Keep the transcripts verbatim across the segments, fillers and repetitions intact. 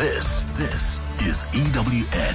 This, this is E W N.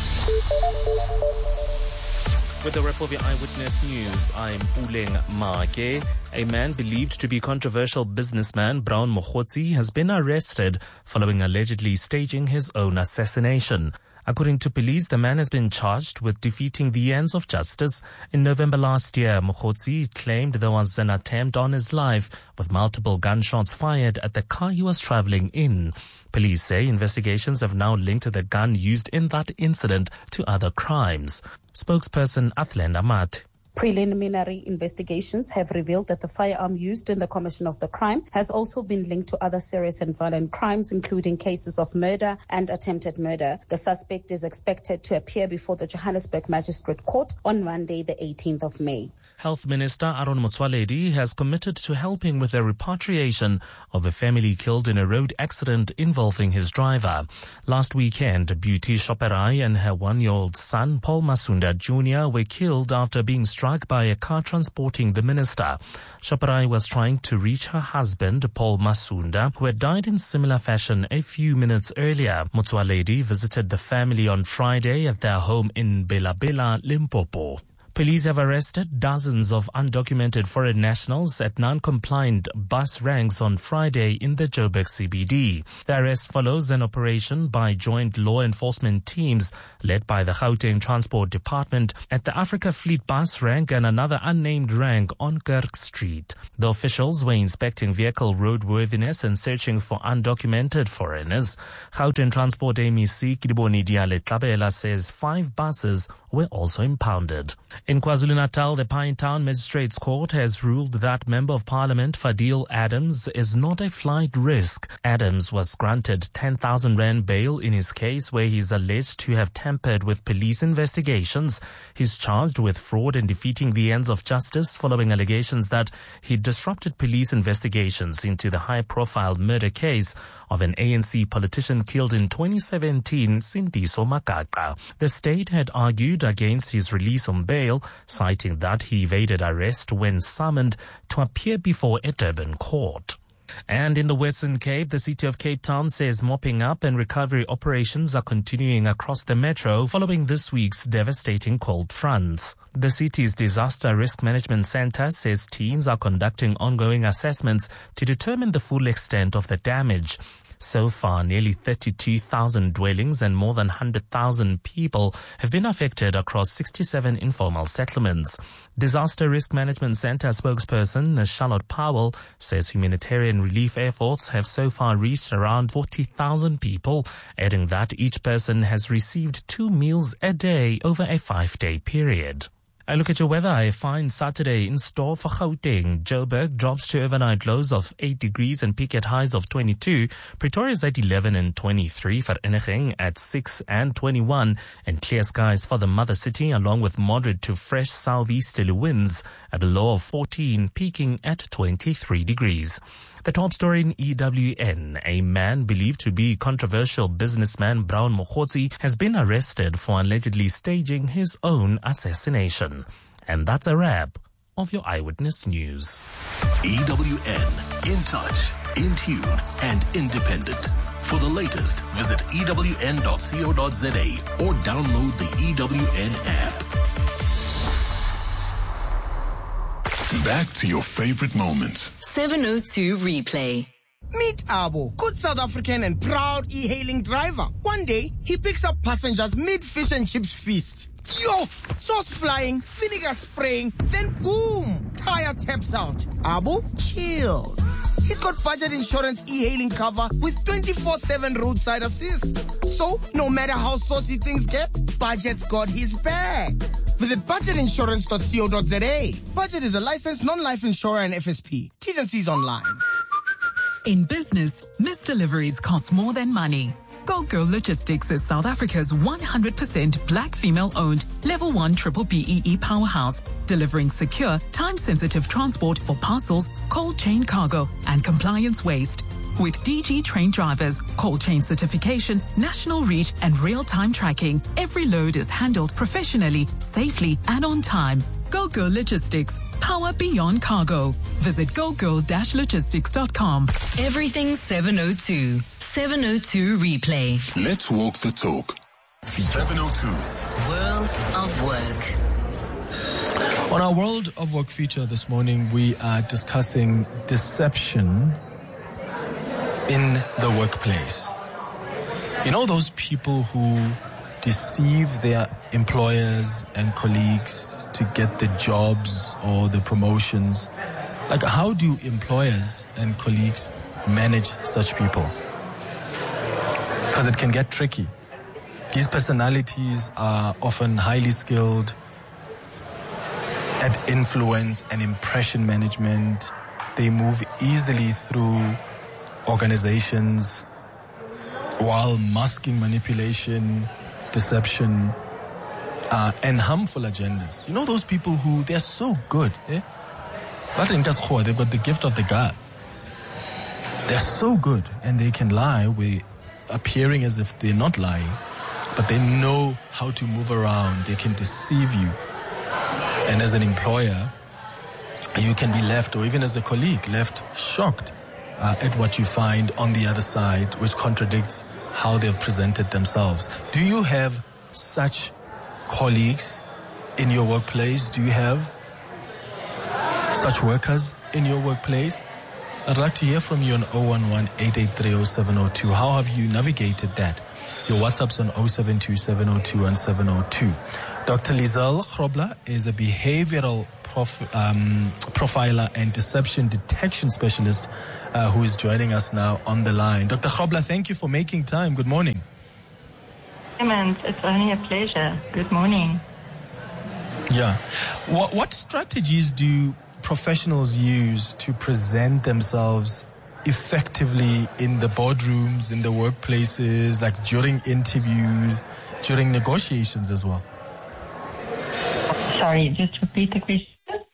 With the wrap of your Eyewitness News, I'm Puleng Make. A man believed to be controversial businessman Brown Mokhotsi has been arrested following allegedly staging his own assassination. According to police, the man has been charged with defeating the ends of justice. In November last year, Mokhotsi claimed there was an attempt on his life with multiple gunshots fired at the car he was traveling in. Police say investigations have now linked the gun used in that incident to other crimes. Spokesperson Athland Amat. Preliminary investigations have revealed that the firearm used in the commission of the crime has also been linked to other serious and violent crimes, including cases of murder and attempted murder. The suspect is expected to appear before the Johannesburg Magistrate Court on Monday, the eighteenth of May. Health Minister Aaron Motsoaledi has committed to helping with the repatriation of a family killed in a road accident involving his driver. Last weekend, Beauty Shoperai and her one-year-old son, Paul Masunda Junior, were killed after being struck by a car transporting the minister. Shoperai was trying to reach her husband, Paul Masunda, who had died in similar fashion a few minutes earlier. Motsoaledi visited the family on Friday at their home in Bela Bela, Limpopo. Police have arrested dozens of undocumented foreign nationals at non-compliant bus ranks on Friday in the Joburg C B D. The arrest follows an operation by joint law enforcement teams led by the Gauteng Transport Department at the Africa Fleet bus rank and another unnamed rank on Kirk Street. The officials were inspecting vehicle roadworthiness and searching for undocumented foreigners. Gauteng Transport M E C Kidiboni Diale Tlabela says five buses were also impounded. In KwaZulu-Natal, the Pinetown Magistrates Court has ruled that Member of Parliament Fadil Adams is not a flight risk. Adams was granted ten thousand rand bail in his case where he is alleged to have tampered with police investigations. He's charged with fraud and defeating the ends of justice following allegations that he disrupted police investigations into the high-profile murder case of an A N C politician killed in twenty seventeen, Sindiso Makaka. The state had argued against his release on bail, citing that he evaded arrest when summoned to appear before a Durban court. And in the Western Cape, the city of Cape Town says mopping up and recovery operations are continuing across the metro following this week's devastating cold fronts. The city's Disaster Risk Management Center says teams are conducting ongoing assessments to determine the full extent of the damage. So far, nearly thirty-two thousand dwellings and more than one hundred thousand people have been affected across sixty-seven informal settlements. Disaster Risk Management Center spokesperson Charlotte Powell says humanitarian relief efforts have so far reached around forty thousand people, adding that each person has received two meals a day over a five-day period. I look at your weather. A fine Saturday in store for Gauteng. Joburg drops to overnight lows of eight degrees and peak at highs of twenty-two. Pretoria's at eleven and twenty-three. Vereeniging at six and twenty-one. And clear skies for the mother city along with moderate to fresh southeasterly winds at a low of fourteen, peaking at twenty-three degrees. The top story in E W N, a man believed to be controversial businessman Brown Mokhotsi has been arrested for allegedly staging his own assassination. And that's a wrap of your Eyewitness News. E W N, in touch, in tune, and independent. For the latest, visit E W N dot co dot za or download the E W N app. Back to your favorite moments. seven oh two replay. Meet Abo, good South African and proud e-hailing driver. One day, he picks up passengers mid-fish and chips feast. Yo, sauce flying, vinegar spraying, then boom, tire taps out. Abo, chill. He's got budget insurance e-hailing cover with twenty-four seven roadside assist. So, no matter how saucy things get, Budget's got his back. Visit budget insurance dot co dot za. Budget is a licensed non-life insurer and F S P. T's and C's online. In business, missed deliveries cost more than money. GoGo Logistics is South Africa's one hundred percent black female-owned Level one triple B E E powerhouse, delivering secure, time-sensitive transport for parcels, cold chain cargo, and compliance waste. With D G trained drivers, cold chain certification, national reach, and real-time tracking, every load is handled professionally, safely, and on time. Go Girl Logistics, power beyond cargo. Visit go girl dash logistics dot com. Everything seven oh two. seven oh two Replay. Let's walk the talk. seven oh two. World of Work. On our World of Work feature this morning, we are discussing deception in the workplace. You know those people who deceive their employers and colleagues to get the jobs or the promotions? Like, how do employers and colleagues manage such people? Because it can get tricky. These personalities are often highly skilled at influence and impression management. They move easily through organizations while masking manipulation, deception, uh, and harmful agendas. You know those people who, they're so good, eh? They've got the gift of the gab. They're so good, and they can lie with appearing as if they're not lying, but they know how to move around. They can deceive you. And as an employer, you can be left, or even as a colleague, left shocked uh, at what you find on the other side, which contradicts how they've presented themselves. Do you have such colleagues in your workplace? Do you have such workers in your workplace? I'd like to hear from you on oh one one, eight eight three, oh seven oh two. How have you navigated that? Your WhatsApp's on oh seven two, seven oh two, one seven oh two. Doctor Liesl Grobler is a behavioral prof, um, profiler and deception detection specialist uh, who is joining us now on the line. Doctor Grobler, thank you for making time. Good morning. Clement, it's only a pleasure. Good morning. Yeah. What, what strategies do professionals use to present themselves effectively in the boardrooms, in the workplaces, like during interviews, during negotiations as well? Sorry, just repeat the question.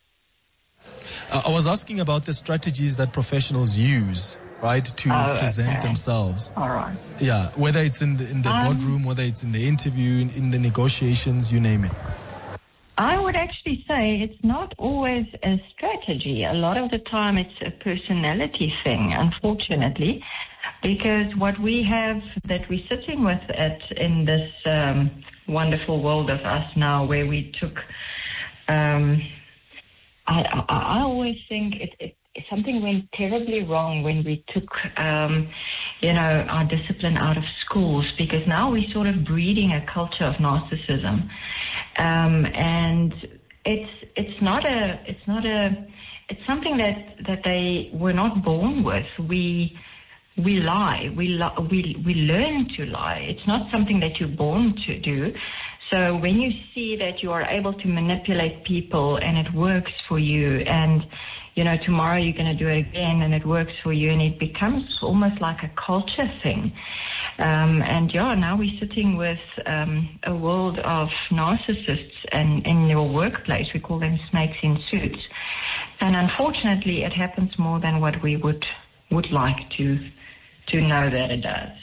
Uh, I was asking about the strategies that professionals use, right, to oh, present okay. themselves. All right. Yeah, whether it's in the in the um, boardroom, whether it's in the interview, in, in the negotiations, you name it. I would actually say it's not always a strategy. A lot of the time it's a personality thing, unfortunately, because what we have that we're sitting with at in this um, wonderful world of us now, where we took, um, I, I, I always think it, it, something went terribly wrong when we took, um, you know, our discipline out of schools, because now we're sort of breeding a culture of narcissism. Um, and it's it's not a it's not a it's something that, that they were not born with. We we lie. We li- we we learn to lie. It's not something that you're born to do. So when you see that you are able to manipulate people and it works for you, and you know tomorrow you're going to do it again and it works for you, and it becomes almost like a culture thing. Um, and yeah, now we're sitting with um, a world of narcissists, and in your workplace we call them snakes in suits. And unfortunately, it happens more than what we would would like to to know that it does.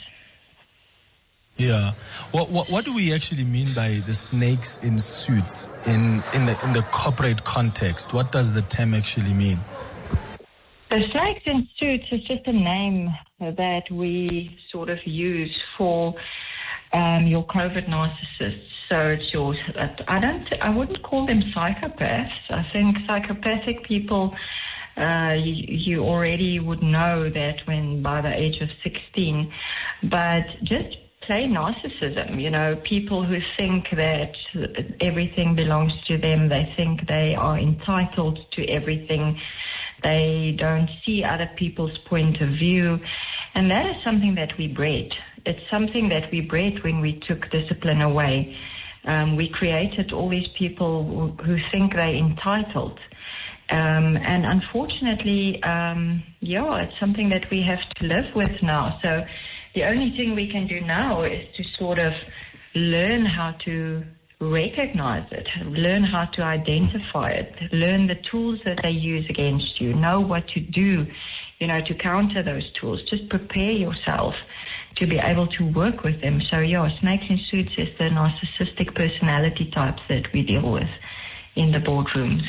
Yeah. What what what do we actually mean by the snakes in suits in in the in the corporate context? What does the term actually mean? The snakes in suits is just a name that we sort of use for um, your COVID narcissists. So it's yours. I don't. I wouldn't call them psychopaths. I think psychopathic people, uh, you, you already would know that when by the age of sixteen. But just plain narcissism. You know, people who think that everything belongs to them. They think they are entitled to everything. They don't see other people's point of view. And that is something that we bred. It's something that we bred when we took discipline away. Um, we created all these people who, who think they're entitled. Um, and unfortunately, um, yeah, it's something that we have to live with now. So the only thing we can do now is to sort of learn how to recognize it, learn how to identify it, learn the tools that they use against you, know what to do, you know, to counter those tools. Just prepare yourself to be able to work with them. So, yeah, snakes in suits is the narcissistic personality types that we deal with in the boardrooms.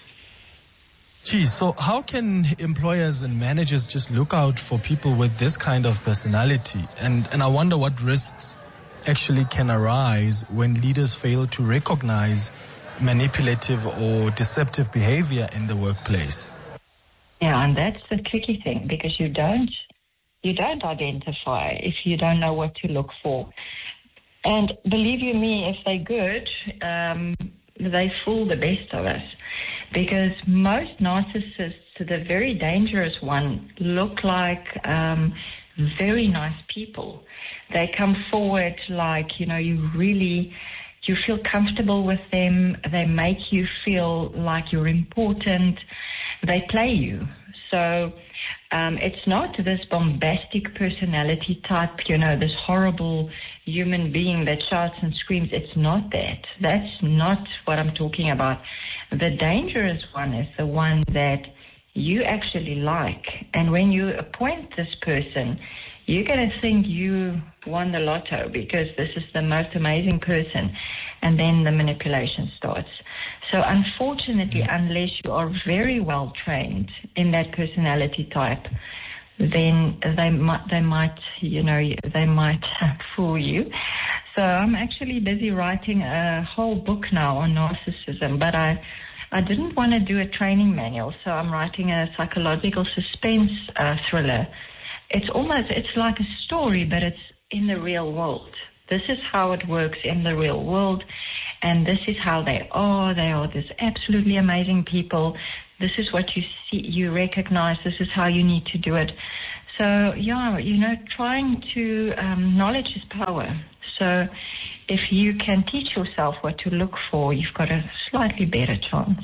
Geez, so how can employers and managers just look out for people with this kind of personality? And, and I wonder what risks actually can arise when leaders fail to recognize manipulative or deceptive behavior in the workplace. Yeah, and that's the tricky thing, because you don't you don't identify if you don't know what to look for. And believe you me, if they're good, um, they fool the best of us. Because most narcissists, the very dangerous one, look like um, very nice people. They come forward like, you know, you really, you feel comfortable with them. They make you feel like you're important. They play you. So um, it's not this bombastic personality type, you know, this horrible human being that shouts and screams. It's not that. That's not what I'm talking about. The dangerous one is the one that you actually like. And when you appoint this person, you're going to think you won the lotto because this is the most amazing person. And then the manipulation starts. So unfortunately, unless you are very well trained in that personality type, then they might, they might, you know, they might fool you. So I'm actually busy writing a whole book now on narcissism, but I, I didn't want to do a training manual, so I'm writing a psychological suspense uh, thriller. It's almost, it's like a story, but it's in the real world. This is how it works in the real world, and this is how they are. They are this absolutely amazing people. This is what you see, you recognize. This is how you need to do it. So, yeah, you know, trying to, um, knowledge is power. So if you can teach yourself what to look for, you've got a slightly better chance.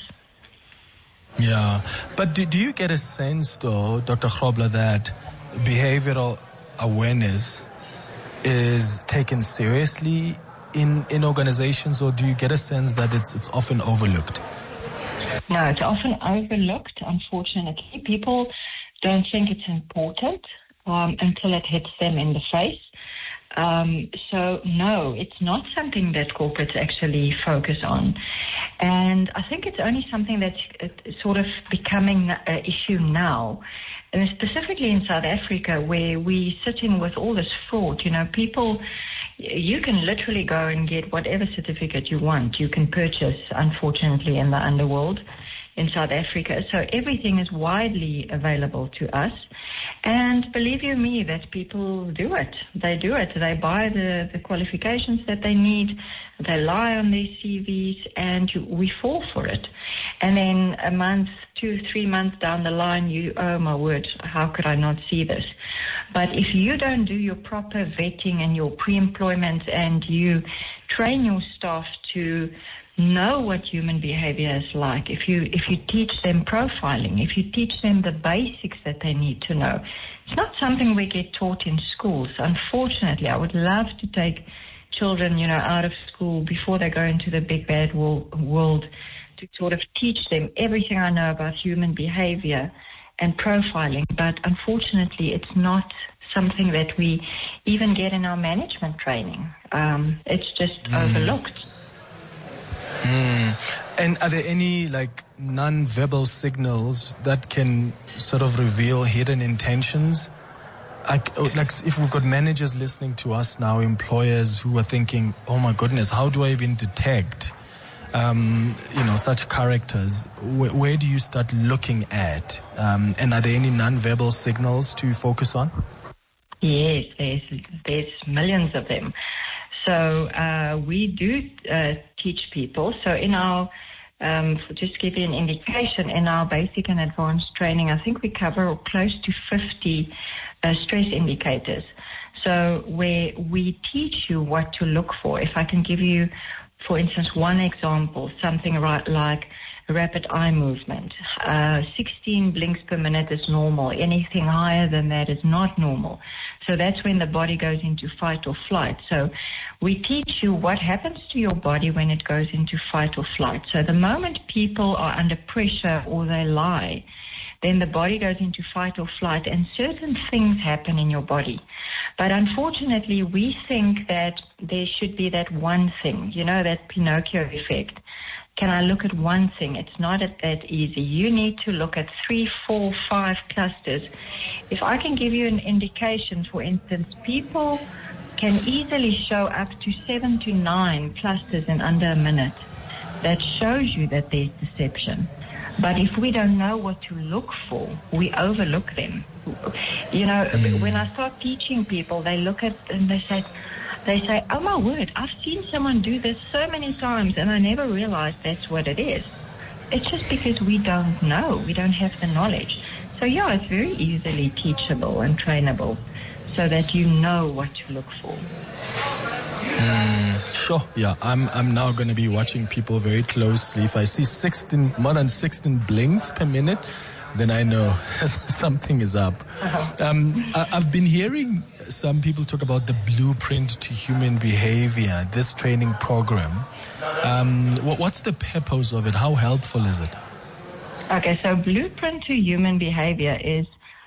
Yeah, but do, do you get a sense, though, Doctor Grobler, that behavioral awareness is taken seriously in, in organizations, or do you get a sense that it's it's often overlooked? No, it's often overlooked, unfortunately. People don't think it's important um, until it hits them in the face. Um, so, no, it's not something that corporates actually focus on. And I think it's only something that's sort of becoming an issue now. And specifically in South Africa, where we sit in with all this fraud, you know, people, you can literally go and get whatever certificate you want. You can purchase, unfortunately, in the underworld in South Africa. So everything is widely available to us. And believe you me, that people do it. They do it. They buy the, the qualifications that they need. They lie on their C Vs, and you, we fall for it. And then a month, two, three months down the line, you, oh my word, how could I not see this? But if you don't do your proper vetting and your pre-employment, and you train your staff to know what human behavior is like, if you if you teach them profiling, if you teach them the basics that they need to know, it's not something we get taught in schools. Unfortunately, I would love to take children, you know, out of school before they go into the big bad world, to sort of teach them everything I know about human behavior and profiling. But unfortunately, it's not something that we even get in our management training. Um, it's just mm. overlooked. Mm. And are there any like non-verbal signals that can sort of reveal hidden intentions? Like, like if we've got managers listening to us now, employers who are thinking, oh my goodness, how do I even detect, um, you know, such characters? Where, where do you start looking at? Um, and are there any non-verbal signals to focus on? Yes, there's, there's millions of them. So uh, we do uh, teach people. So in our, um, for just to give you an indication, in our basic and advanced training, I think we cover close to fifty uh, stress indicators. So where we teach you what to look for. If I can give you, for instance, one example, something right like rapid eye movement. Uh, sixteen blinks per minute is normal. Anything higher than that is not normal. So that's when the body goes into fight or flight. So we teach you what happens to your body when it goes into fight or flight. So the moment people are under pressure or they lie, then the body goes into fight or flight, and certain things happen in your body. But unfortunately, we think that there should be that one thing, you know, that Pinocchio effect, can I look at one thing? It's not that easy. You need to look at three, four, five clusters. If I can give you an indication, for instance, people can easily show up to seven to nine clusters in under a minute. That shows you that there's deception. But if we don't know what to look for, we overlook them. You know, mm. when I start teaching people, they look at and they say, they say, oh my word, I've seen someone do this so many times and I never realized that's what it is. It's just because we don't know. We don't have the knowledge. So yeah, it's very easily teachable and trainable so that you know what to look for. Mm, sure, yeah. I'm I'm now going to be watching people very closely. If I see sixteen, more than sixteen blinks per minute, then I know something is up. Uh-huh. Um, I, I've been hearing some people talk about the blueprint to human behavior, this training program. Um, what, what's the purpose of it? How helpful is it? Okay, so blueprint to human behavior is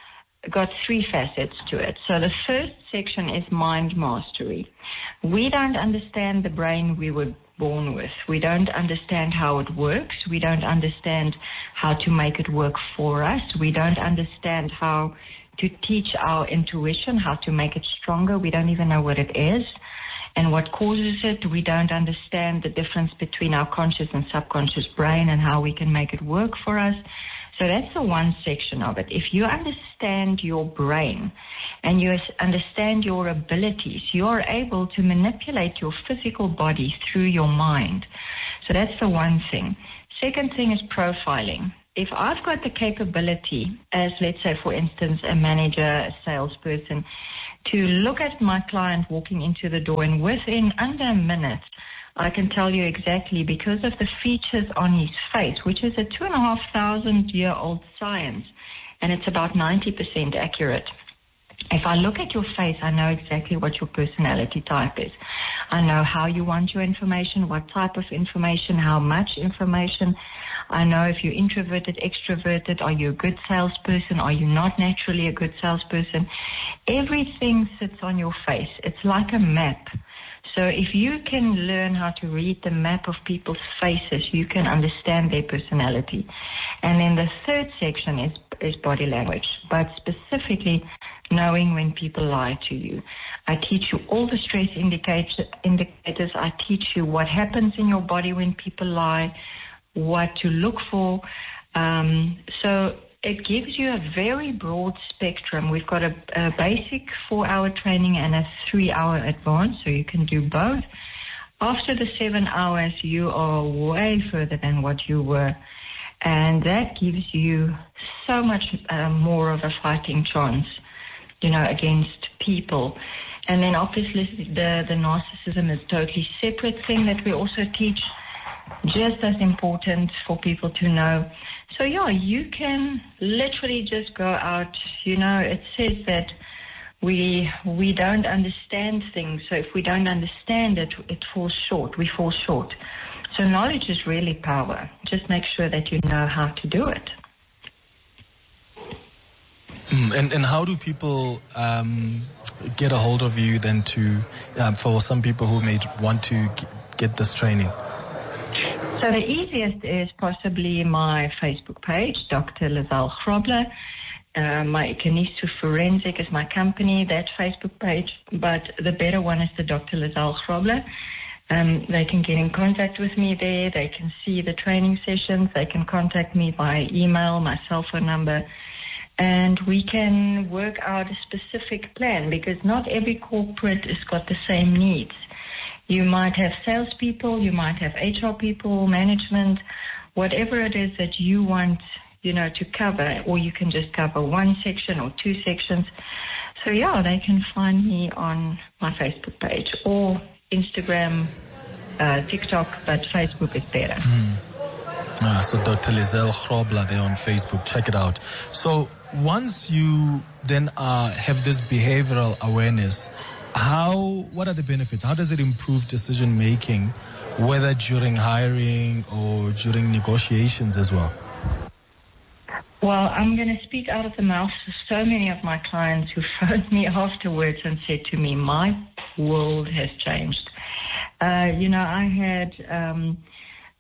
got three facets to it. So the first section is mind mastery. We don't understand the brain we were born with. We don't understand how it works. We don't understand how to make it work for us. We don't understand how to teach our intuition, how to make it stronger. We don't even know what it is and what causes it. We don't understand the difference between our conscious and subconscious brain and how we can make it work for us. So that's the one section of it. If you understand your brain and you understand your abilities, you are able to manipulate your physical body through your mind. So that's the one thing. Second thing is profiling. If I've got the capability as, let's say, for instance, a manager, a salesperson, to look at my client walking into the door and within under a minute, I can tell you exactly because of the features on his face, which is a two and a half thousand year old science, and it's about ninety percent accurate. If I look at your face, I know exactly what your personality type is. I know how you want your information, what type of information, how much information. I know if you're introverted, extroverted, are you a good salesperson, are you not naturally a good salesperson. Everything sits on your face. It's like a map. So if you can learn how to read the map of people's faces, you can understand their personality. And then the third section is, is body language, but specifically knowing when people lie to you. I teach you all the stress indicator, indicators. I teach you what happens in your body when people lie, what to look for. Um, so it gives you a very broad spectrum. We've got a, a basic four-hour training and a three-hour advanced, so you can do both. After the seven hours, you are way further than what you were, and that gives you so much uh, more of a fighting chance, you know, against people. And then obviously the, the narcissism is a totally separate thing that we also teach, just as important for people to know. So, yeah, you can literally just go out. You know, it says that we we don't understand things. So if we don't understand it, it falls short. We fall short. So knowledge is really power. Just make sure that you know how to do it. Mm, and, and how do people um, get a hold of you then to, um, for some people who may want to get this training? So the easiest is possibly my Facebook page, Doctor Lizelle Grobler. Uh, my Kanisu Forensic is my company, that Facebook page. But the better one is the Doctor Lizelle Grobler. Um, they can get in contact with me there. They can see the training sessions. They can contact me by email, my cell phone number. And we can work out a specific plan because not every corporate has got the same needs. You might have salespeople, you might have H R people, management, whatever it is that you want, you know, to cover, or you can just cover one section or two sections. So, yeah, they can find me on my Facebook page or Instagram, uh, TikTok, but Facebook is better. Mm. Ah, so Doctor Lizelle Grobler there on Facebook, check it out. So once you then uh, have this behavioral awareness, How, what are the benefits? How does it improve decision making, whether during hiring or during negotiations as well? Well, I'm going to speak out of the mouth of so many of my clients who phoned me afterwards and said to me, my world has changed. Uh, you know, I had um,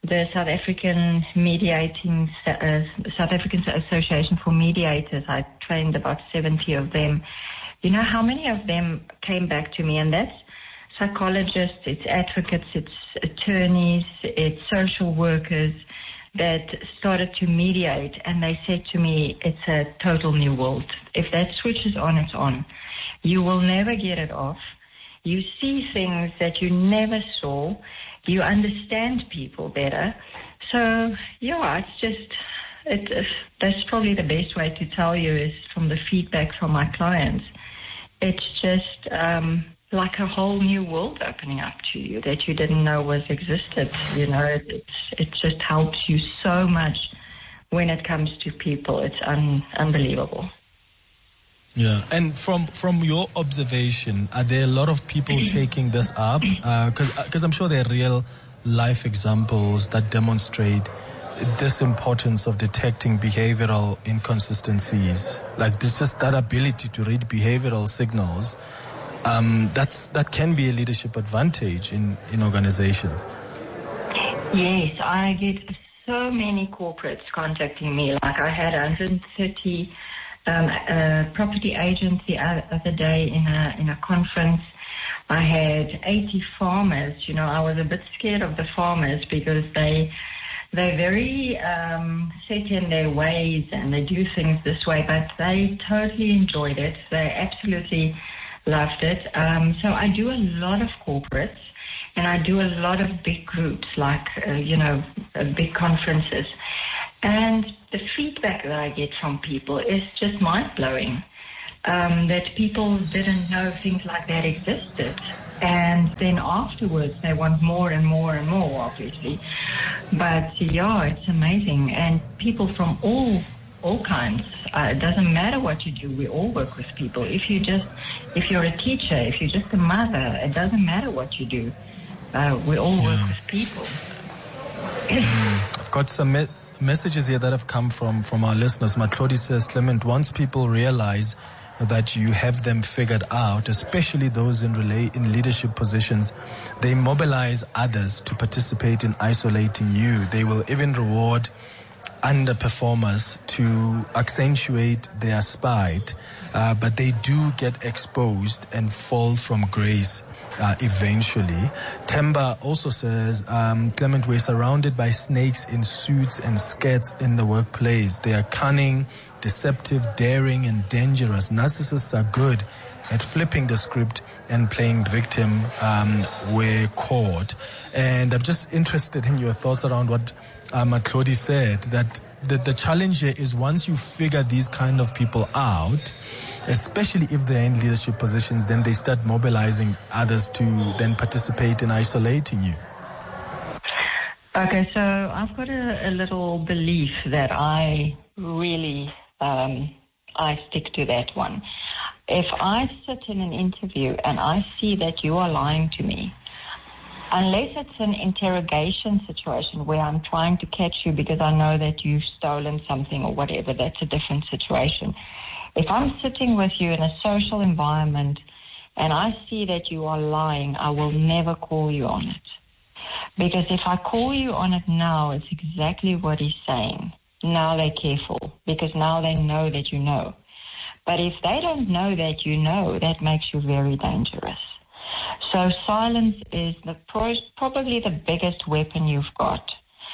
the South African Mediating, uh, South African Association for Mediators. I trained about seventy of them. You know how many of them came back to me, and that's psychologists, it's advocates, it's attorneys, it's social workers that started to mediate, and they said to me, it's a total new world. If that switch is on, it's on. You will never get it off. You see things that you never saw. You understand people better. So, yeah, it's just, it, uh, that's probably the best way to tell you is from the feedback from my clients. It's just um, like a whole new world opening up to you that you didn't know was existed. You know, it, it's, it just helps you so much when it comes to people. It's un, unbelievable. Yeah, and from from your observation, are there a lot of people taking this up? Because uh, because I'm sure there are real life examples that demonstrate this importance of detecting behavioral inconsistencies. Like this, just that ability to read behavioral signals. Um, that's that can be a leadership advantage in in organizations. Yes, I get so many corporates contacting me. Like I had one hundred thirty. Um, a property agent the other day in a in a conference. I had eighty farmers. You know, I was a bit scared of the farmers because they they're very um, set in their ways and they do things this way. But they totally enjoyed it. They absolutely loved it. Um, so I do a lot of corporates and I do a lot of big groups, like uh, you know, uh, big conferences. And the feedback that I get from people is just mind-blowing, um, that people didn't know things like that existed. And then afterwards, they want more and more and more, obviously. But, yeah, it's amazing. And people from all all kinds. Uh, it doesn't matter what you do. We all work with people. If you just, if you're a teacher, if you're just a mother, it doesn't matter what you do. Uh, we all yeah. work with people. I've got some... Me- messages here that have come from, from our listeners. Matlodi says, Clement, once people realize that you have them figured out, especially those in relay, in leadership positions, they mobilize others to participate in isolating you. They will even reward underperformers to accentuate their spite, uh, but they do get exposed and fall from grace uh, eventually. Temba also says, um, Clement, we're surrounded by snakes in suits and skirts in the workplace. They are cunning, deceptive, daring, and dangerous. Narcissists are good at flipping the script and playing victim um, where caught. And I'm just interested in your thoughts around what uh, Matlodi said, that the, the challenge here is once you figure these kind of people out, especially if they're in leadership positions, then they start mobilizing others to then participate in isolating you. Okay, so I've got a, a little belief that I really, um, I stick to that one. If I sit in an interview and I see that you are lying to me, unless it's an interrogation situation where I'm trying to catch you because I know that you've stolen something or whatever, that's a different situation. If I'm sitting with you in a social environment and I see that you are lying, I will never call you on it. Because if I call you on it now, it's exactly what he's saying. Now they're careful because now they know that you know. But if they don't know that you know, that makes you very dangerous. So silence is the pro- probably the biggest weapon you've got.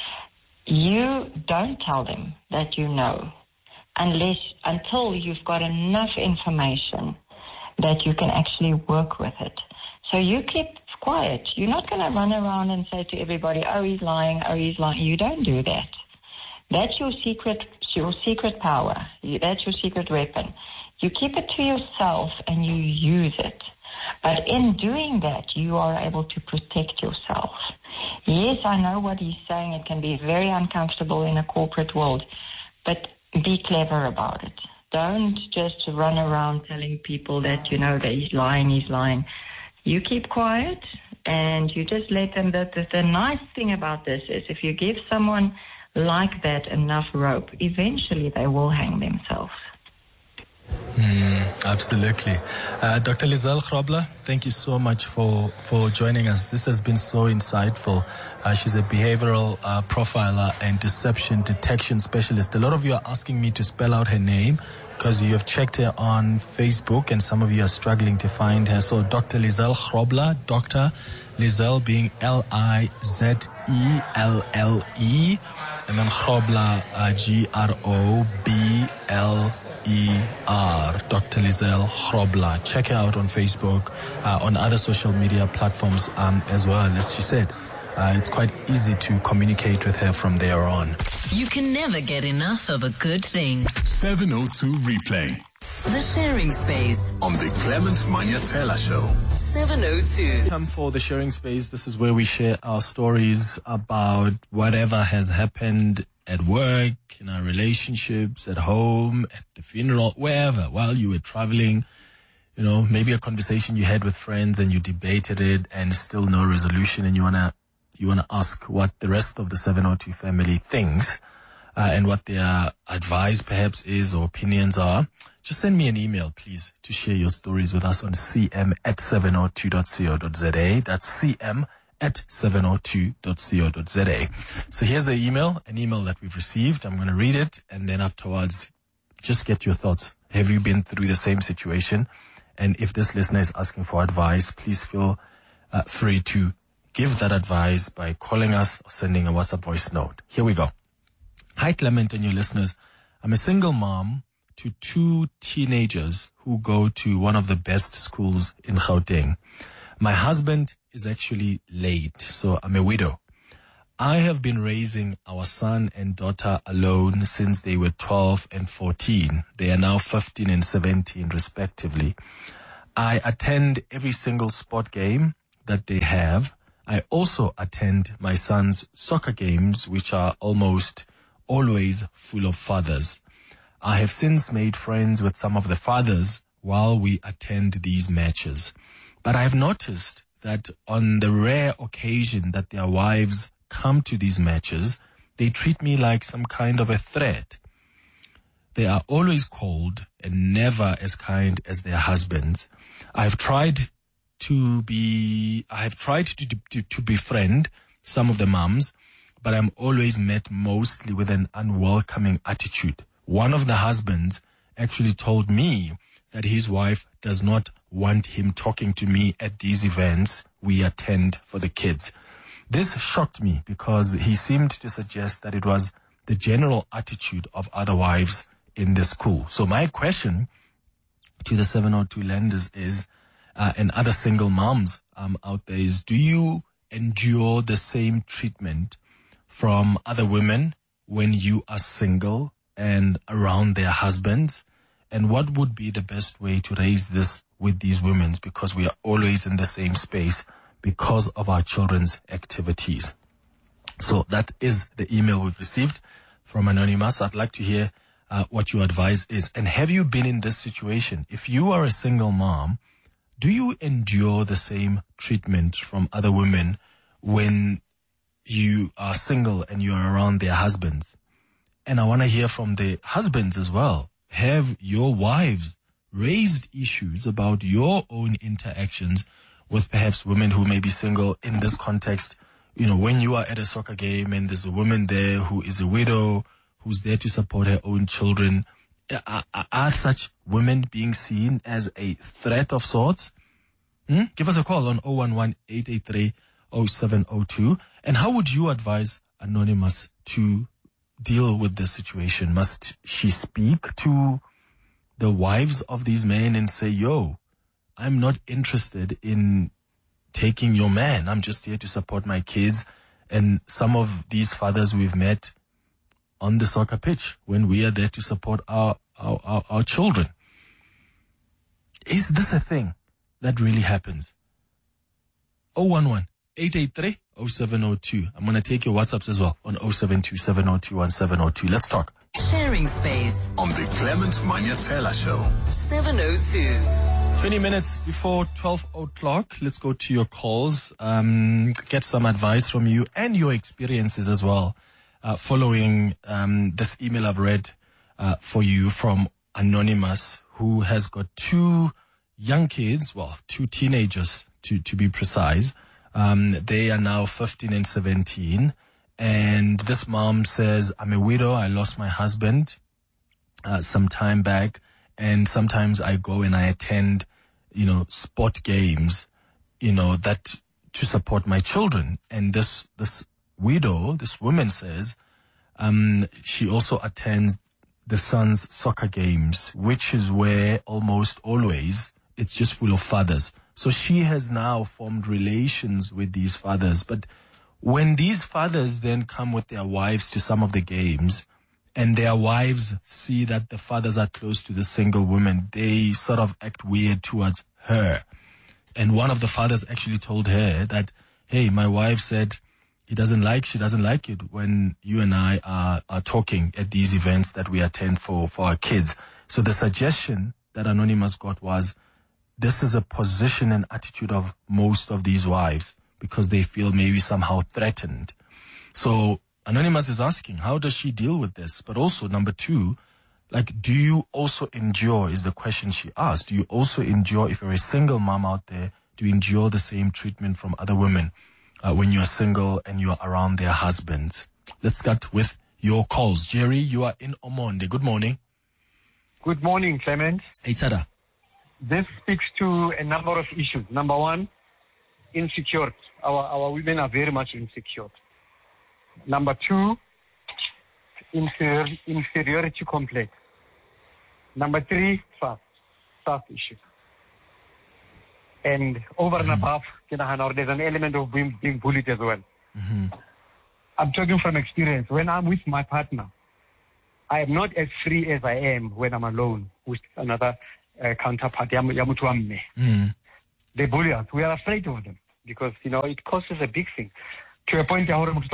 You don't tell them that you know unless until you've got enough information that you can actually work with it. So you keep quiet. You're not going to run around and say to everybody, oh, he's lying, oh, he's lying. You don't do that. That's your secret, your secret power. That's your secret weapon. You keep it to yourself and you use it. But in doing that, you are able to protect yourself. Yes, I know what he's saying. It can be very uncomfortable in a corporate world, but be clever about it. Don't just run around telling people that, you know, that he's lying, he's lying. You keep quiet and you just let them. The, the, the nice thing about this is if you give someone like that enough rope, eventually they will hang themselves. Mm, absolutely. Uh, Doctor Lizelle Grobler, thank you so much for, for joining us. This has been so insightful. Uh, she's a behavioral uh, profiler and deception detection specialist. A lot of you are asking me to spell out her name because you have checked her on Facebook and some of you are struggling to find her. So Doctor Lizelle Grobler, Doctor Lizelle being L I Z E L L E, and then Grobler, uh, G R O B L E R, Doctor Lizelle Grobler. Check her out on Facebook, uh, on other social media platforms um, as well. As she said, uh, it's quite easy to communicate with her from there on. You can never get enough of a good thing. seven oh two Replay. The Sharing Space On the Clement Manyatela Show. seven oh two. Come for the Sharing Space. This is where we share our stories about whatever has happened at work, in our relationships, at home, at the funeral, wherever, while you were traveling. You know, maybe a conversation you had with friends and you debated it and still no resolution, and you wanna you wanna ask what the rest of the seven oh two family thinks uh, and what their advice perhaps is or opinions are. Just send me an email, please, to share your stories with us on c m at seven oh two dot co dot z a. That's c m at seven oh two dot co dot z a. So here's the email, an email that we've received. I'm going to read it, and then afterwards, just get your thoughts. Have you been through the same situation? And if this listener is asking for advice, please feel uh, free to give that advice by calling us or sending a WhatsApp voice note. Here we go. Hi, Clement and your listeners. I'm a single mom to two teenagers who go to one of the best schools in Gauteng. My husband is actually late, so I'm a widow. I have been raising our son and daughter alone since they were twelve and fourteen. They are now fifteen and seventeen respectively. I attend every single sport game that they have. I also attend my son's soccer games, which are almost always full of fathers. I have since made friends with some of the fathers while we attend these matches. But I have noticed that on the rare occasion that their wives come to these matches, they treat me like some kind of a threat. They are always cold and never as kind as their husbands. I have tried to be, I have tried to, to, to befriend some of the moms, but I'm always met mostly with an unwelcoming attitude. One of the husbands actually told me that his wife does not want him talking to me at these events we attend for the kids. This shocked me because he seemed to suggest that it was the general attitude of other wives in the school. So my question to the seven oh two lenders is, uh, and other single moms um, out there is, do you endure the same treatment from other women when you are single and around their husbands? And what would be the best way to raise this with these women, because we are always in the same space because of our children's activities? So that is the email we've received from Anonymous. I'd like to hear uh, what your advice is. And have you been in this situation? If you are a single mom, do you endure the same treatment from other women when you are single and you are around their husbands? And I want to hear from the husbands as well. Have your wives raised issues about your own interactions with perhaps women who may be single in this context? You know, when you are at a soccer game and there's a woman there who is a widow, who's there to support her own children, are, are such women being seen as a threat of sorts? Hmm? Give us a call on zero one one, eight eight three, zero seven zero two. And how would you advise Anonymous to deal with this situation? Must she speak to the wives of these men and say, yo, I'm not interested in taking your man. I'm just here to support my kids and some of these fathers we've met on the soccer pitch when we are there to support our, our, our, our children. Is this a thing that really happens? zero one one, eight eight three, zero seven zero two. I'm going to take your WhatsApps as well on zero seven two, seven zero two, one seven zero two. Let's talk. Sharing Space On the Clement Manyatela Show. seven oh two. twenty minutes before twelve o'clock. Let's go to your calls. Um, get some advice from you and your experiences as well. Uh, following um, this email I've read uh, for you from Anonymous, who has got two young kids, well, two teenagers to, to be precise. Um, they are now fifteen and seventeen. And this mom says, I'm a widow. I lost my husband uh, some time back. And sometimes I go and I attend, you know, sport games, you know, that to support my children. And this, this widow, this woman says, um, she also attends the son's soccer games, which is where almost always it's just full of fathers. So she has now formed relations with these fathers. But when these fathers then come with their wives to some of the games and their wives see that the fathers are close to the single woman, they sort of act weird towards her. And one of the fathers actually told her that, hey, my wife said he doesn't like, she doesn't like it when you and I are, are talking at these events that we attend for, for our kids. So the suggestion that Anonymous got was, this is a position and attitude of most of these wives because they feel maybe somehow threatened. So Anonymous is asking, how does she deal with this? But also, number two, like, do you also endure, is the question she asked. Do you also endure, if you're a single mom out there, do you endure the same treatment from other women uh, when you're single and you're around their husbands? Let's start with your calls. Jerry, you are in Omonde. Good morning. Good morning, Clement. Hey, Tada. This speaks to a number of issues. Number one, insecure. Our, our women are very much insecure. Number two, inferior, inferiority complex. Number three, trust. Trust issue. And over mm-hmm. and above, there's an element of being, being bullied as well. Mm-hmm. I'm talking from experience. When I'm with my partner, I am not as free as I am when I'm alone with another uh, counterpart. Mm. They bully us. We are afraid of them because, you know, it causes a big thing. To a point,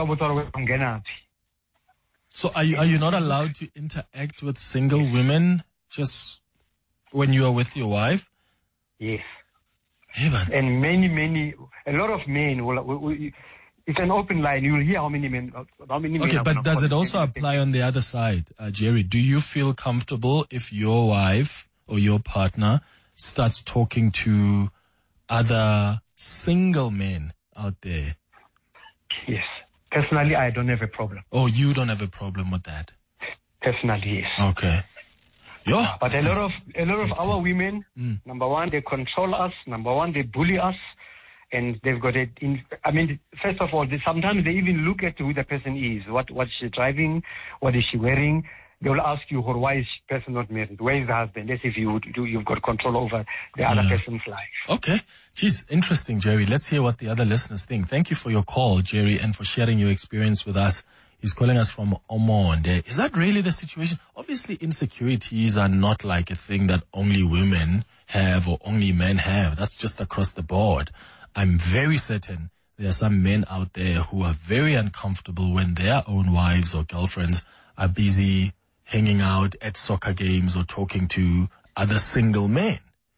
so are you, are you not allowed to interact with single women just when you are with your wife? Yes. Hey, man. And many, many, a lot of men will, will, will it's an open line. You'll hear how many men, how many men. Okay, but does it also apply on the other side, uh, Jerry? Do you feel comfortable if your wife or your partner starts talking to other single men out there? Yes. Personally, I don't have a problem. Oh, you don't have a problem with that? Personally, yes. Okay. Yo, but a lot of a lot of our women, mm. number one, they control us. Number one, they bully us. And they've got it in, I mean, first of all, they, sometimes they even look at who the person is. What, what she's driving, what is she wearing. They will ask you, why is the person not married? Where is the husband? As if you, you've got control over the yeah. other person's life. Okay. Geez, interesting, Jerry. Let's hear what the other listeners think. Thank you for your call, Jerry, and for sharing your experience with us. He's calling us from Omonde. Is that really the situation? Obviously, insecurities are not like a thing that only women have or only men have. That's just across the board. I'm very certain there are some men out there who are very uncomfortable when their own wives or girlfriends are busy hanging out at soccer games or talking to other single men.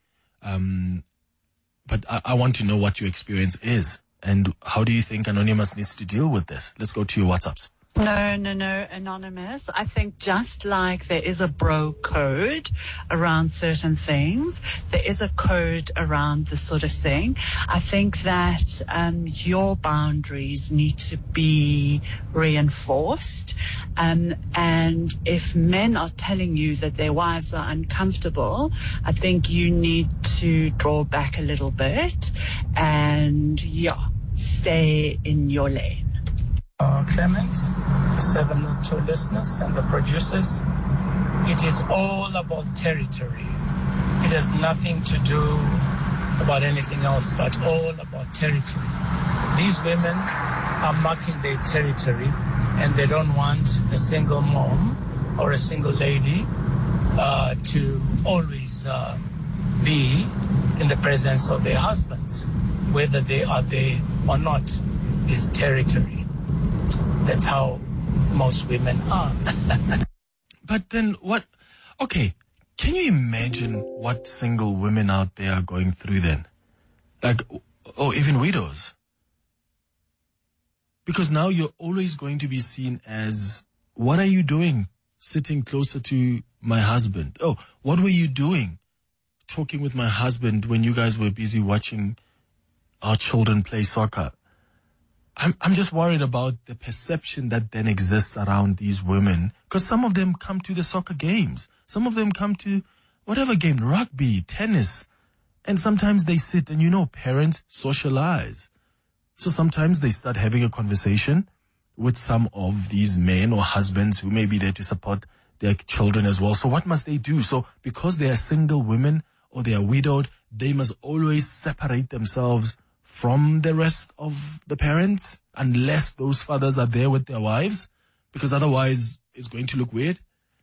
Um, but I, I want to know what your experience is and how do you think Anonymous needs to deal with this? Let's go to your WhatsApps. No, no, no, Anonymous. I think just like there is a bro code around certain things, there is a code around this sort of thing. I think that um, your boundaries need to be reinforced. Um, and if men are telling you that their wives are uncomfortable, I think you need to draw back a little bit and, yeah, stay in your lane. Uh, Clement, the seven oh two listeners and the producers, it is all about territory. It has nothing to do about anything else, but all about territory. These women are marking their territory and they don't want a single mom or a single lady uh, to always uh, be in the presence of their husbands, whether they are there or not, is territory. That's how most women are. But then what? Okay, can you imagine what single women out there are going through then? Like, or even widows. Because now you're always going to be seen as, what are you doing sitting closer to my husband. Oh, what were you doing talking with my husband when you guys were busy watching our children play soccer? I'm I'm just worried about the perception that then exists around these women, because some of them come to the soccer games. Some of them come to whatever game, rugby, tennis, and sometimes they sit and, you know, parents socialize. So sometimes they start having a conversation with some of these men or husbands who may be there to support their children as well. So what must they do? So because they are single women or they are widowed, they must always separate themselves from the rest of the parents unless those fathers are there with their wives, because otherwise it's going to look weird.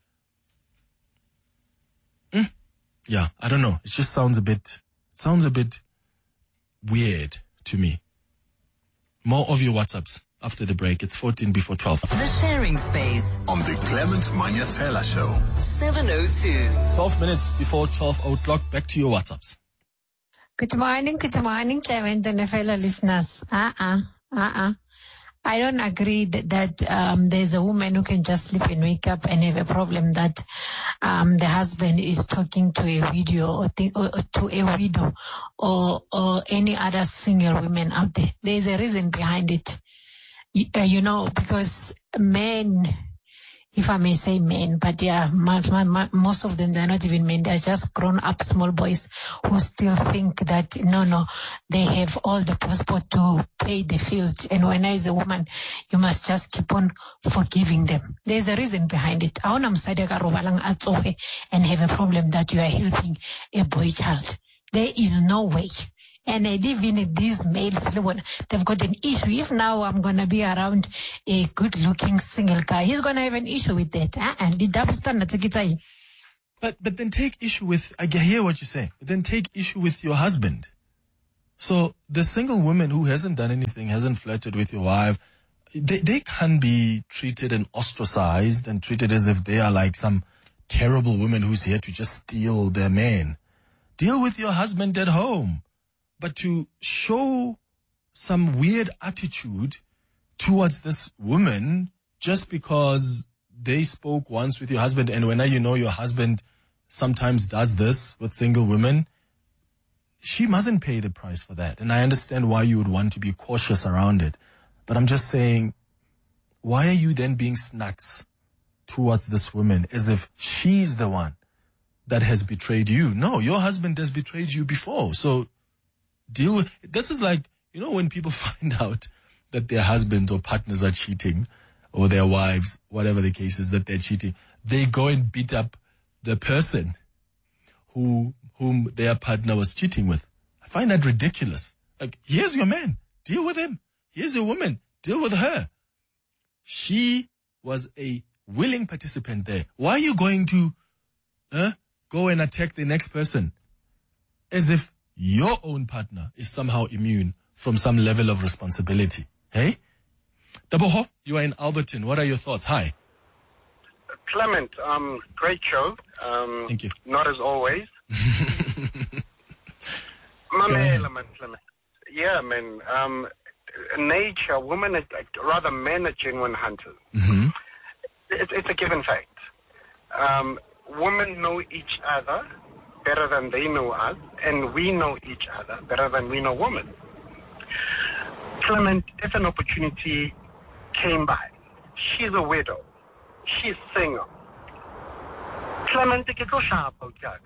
Mm. Yeah, I don't know. It just sounds a bit, sounds a bit weird to me. More of your WhatsApps after the break. It's fourteen before twelve. The Sharing Space on the Clement Manyatela Show. seven oh two. twelve minutes before twelve o'clock. Back to your WhatsApps. Good morning, good morning, Clement and fellow listeners. Uh-uh, uh-uh. I don't agree that, that um, there's a woman who can just sleep and wake up and have a problem that um, the husband is talking to a widow or, th- or to a widow or, or any other single women out there. There's a reason behind it. You, uh, you know, because men, if I may say men, but yeah, my, my, my, most of them, they're not even men. They're just grown up small boys who still think that, no, no, they have all the passport to play the field. And when I, as a woman, you must just keep on forgiving them. There's a reason behind it. And have a problem that you are helping a boy child. There is no way. And I live in these males, they've got an issue. If now I'm going to be around a good-looking single guy, he's going to have an issue with that. And the double standard. But but then take issue with, I hear what you're saying, but then take issue with your husband. So the single woman who hasn't done anything, hasn't flirted with your wife, they, they can't be treated and ostracized and treated as if they are like some terrible woman who's here to just steal their man. Deal with your husband at home. But to show some weird attitude towards this woman just because they spoke once with your husband, and when you know your husband sometimes does this with single women, she mustn't pay the price for that. And I understand why you would want to be cautious around it. But I'm just saying, why are you then being snacks towards this woman as if she's the one that has betrayed you? No, your husband has betrayed you before. So deal with, this is like, you know, when people find out that their husbands or partners are cheating, or their wives, whatever the case is, that they're cheating, they go and beat up the person who, whom their partner was cheating with. I find that ridiculous. Like, here's your man, deal with him. Here's your woman, deal with her. She was a willing participant there. Why are you going to uh, go and attack the next person as if your own partner is somehow immune from some level of responsibility? Hey? Daboho, you are in Alberton. What are your thoughts? Hi. Clement, um, great show. Um, Thank you. Not as always. Mame element, Clement. Yeah, man. Um, nature, women, are, rather men are genuine hunters. Mm-hmm. It's, it's a given fact. Um, women know each other better than they know us, and we know each other better than we know women. Clement, if an opportunity came by, she's a widow, she's single. Clement, ke tlo shapa utaka.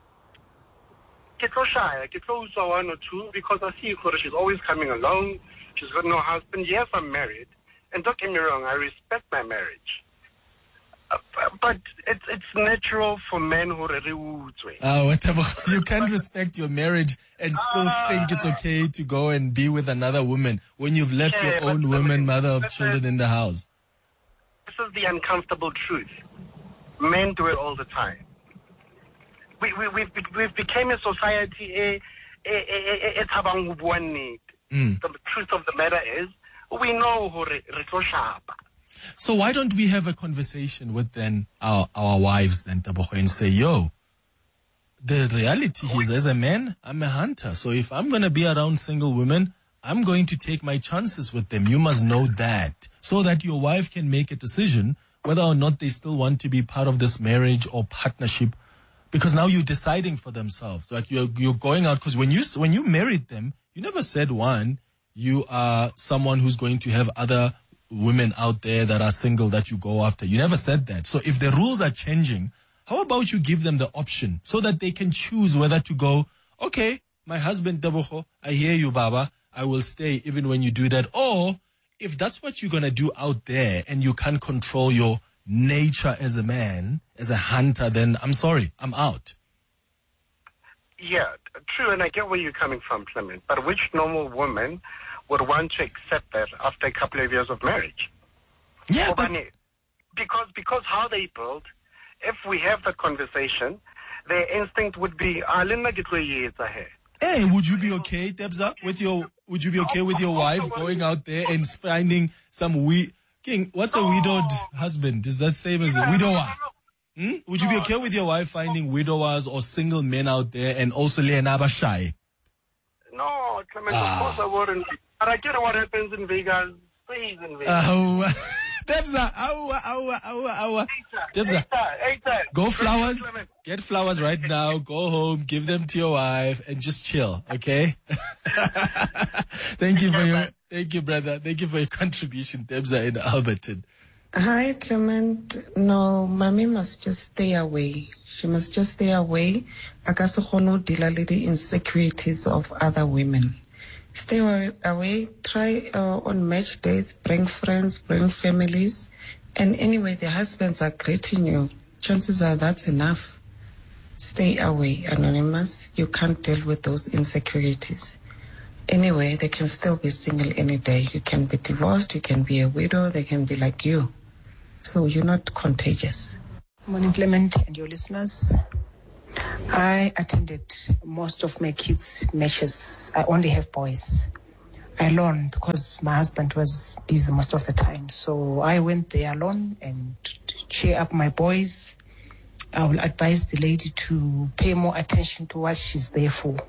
Ke tlo shaya, ke tlo uswa one or two, because I see her, she's always coming alone, she's got no husband. Yes, I'm married, and don't get me wrong, I respect my marriage. Uh, but it's it's natural for men who are really uh, whatever. You can't respect your marriage and still uh, think it's okay to go and be with another woman when you've left yeah, your own woman, mother of children in the house. This is the uncomfortable truth. Men do it all the time. We we we've we've become a society. It's about one need. The truth of the matter is, we know who retro sharp. So why don't we have a conversation with then our, our wives then, Tabogo, and say, yo, the reality is, as a man, I'm a hunter. So if I'm going to be around single women, I'm going to take my chances with them. You must know that, so that your wife can make a decision whether or not they still want to be part of this marriage or partnership, because now you're deciding for themselves. Like you're you're going out, because when you when you married them, you never said, one, you are someone who's going to have other women out there that are single that you go after. You never said that. So if the rules are changing, how about you give them the option so that they can choose whether to go, okay, my husband, Tebogo, I hear you, Baba, I will stay even when you do that. Or if that's what you're going to do out there and you can't control your nature as a man, as a hunter, then I'm sorry, I'm out. Yeah, true, and I get where you're coming from, Clement. But which normal woman would want to accept that after a couple of years of marriage? Yeah, but... Because, because how they build, if we have that conversation, their instinct would be, ah, Linda get where you are here. Hey, would you be okay, Debza, with your, would you be okay with your wife going out there and finding some we King, what's a widowed husband? Is that same as a widower? Hmm? Would you be okay with your wife finding widowers or single men out there and also Leonaba shy? No, Clement, Ah. of course I wouldn't. But I get what happens in Vegas. Stays in Vegas. Oh, Debza, awa, awa, awa, awa. Debza, go flowers, get flowers right now, go home, give them to your wife, and just chill, okay? Thank you for your, thank you, brother. Thank you for your contribution, Debza in Alberton. Hi, Clement. No, mommy must just stay away. She must just stay away. Akase kgone deal with the insecurities of other women. Stay away, away. Try uh, on match days, bring friends, bring families. And anyway, the husbands are greeting you. Chances are that's enough. Stay away, Anonymous. You can't deal with those insecurities. Anyway, they can still be single any day. You can be divorced, you can be a widow, they can be like you. So you're not contagious. Morning, Clement, and your listeners. I attended most of my kids' matches. I only have boys. I alone because my husband was busy most of the time. So I went there alone and to cheer up my boys. I will advise the lady to pay more attention to what she's there for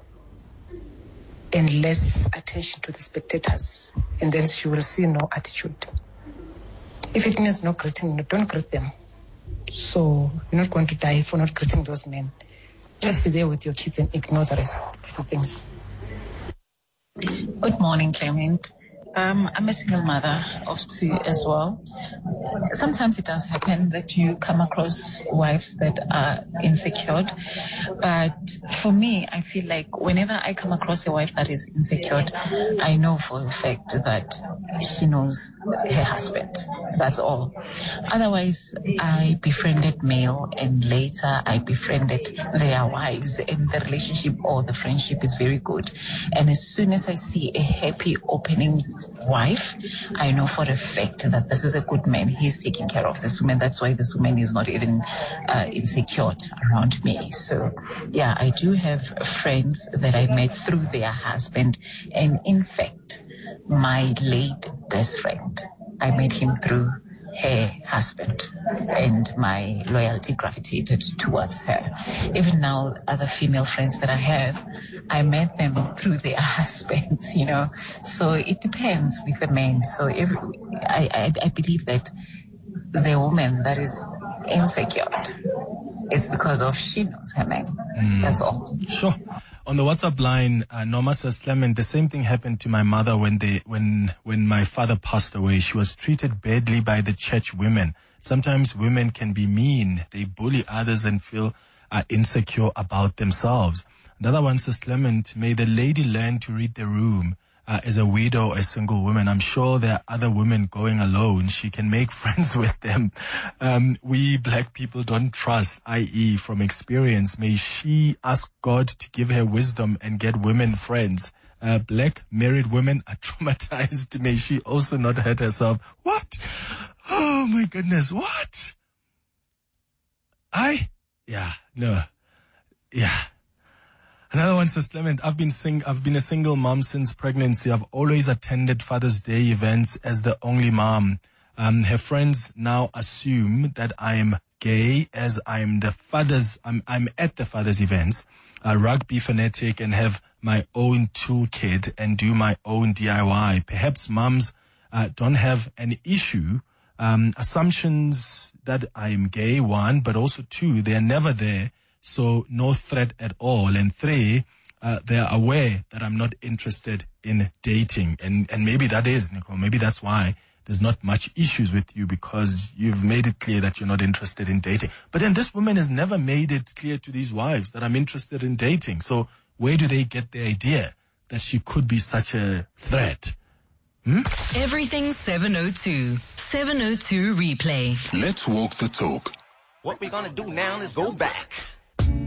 and less attention to the spectators. And then she will see no attitude. If it means no greeting, don't greet them. So you're not going to die for not greeting those men. Just be there with your kids and ignore the rest of the things. Good morning, Clement. Um, I'm a single mother of two as well. Sometimes it does happen that you come across wives that are insecure. But for me, I feel like whenever I come across a wife that is insecure, I know for a fact that she knows her husband. That's all. Otherwise, I befriended male and later I befriended their wives, and the relationship or the friendship is very good. And as soon as I see a happy opening wife, I know for a fact that this is a good man. He's taking care of this woman. That's why this woman is not even uh, insecure around me. So, yeah, I do have friends that I met through their husband. And in fact, my late best friend, I met him through her husband, and my loyalty gravitated towards her. Even now, other female friends that I have, I met them through their husbands, you know. So it depends with the men. So every, I, I, I believe that the woman that is insecure, it's because of she knows her man. Mm. That's all. Sure. On the WhatsApp line, uh, Norma says, Clement, the same thing happened to my mother when they, when, when my father passed away. She was treated badly by the church women. Sometimes women can be mean. They bully others and feel uh, insecure about themselves. The other one says, Clement, may the lady learn to read the room. Uh, as a widow, a single woman, I'm sure there are other women going alone. She can make friends with them. Um, we black people don't trust, that is from experience. May she ask God to give her wisdom and get women friends. Uh, black married women are traumatized. May she also not hurt herself. What? Oh my goodness. What? I, yeah, no, yeah. Another one says, Clement, I've been sing- I've been a single mom since pregnancy. I've always attended Father's Day events as the only mom. Um, her friends now assume that I'm gay as I'm the father's, I'm, I'm at the father's events, a rugby fanatic, and have my own toolkit and do my own D I Y. Perhaps moms uh, don't have an issue Um, assumptions that I am gay, one, but also two, they're never there. So no threat at all. And three, uh, they're aware that I'm not interested in dating. And, and maybe that is, Nicole, maybe that's why there's not much issues with you, because you've made it clear that you're not interested in dating. But then this woman has never made it clear to these wives that I'm interested in dating. So where do they get the idea that she could be such a threat? Hmm? Everything seven oh two. seven oh two replay. Let's walk the talk. What we're gonna do now is go back.